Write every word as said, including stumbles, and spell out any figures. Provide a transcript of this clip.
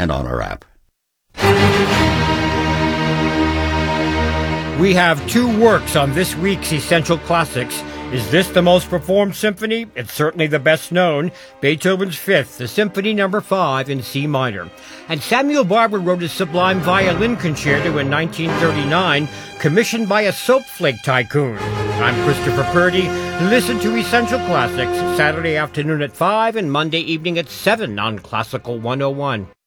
and on our app. We have two works on this week's Essential Classics. Is this the most performed symphony? It's certainly the best known. Beethoven's Fifth, the Symphony Number Five in C minor. And Samuel Barber wrote his sublime violin concerto in nineteen thirty-nine, commissioned by a soap flake tycoon. I'm Christopher Purdy. Listen to Essential Classics Saturday afternoon at five and Monday evening at seven on Classical one oh one.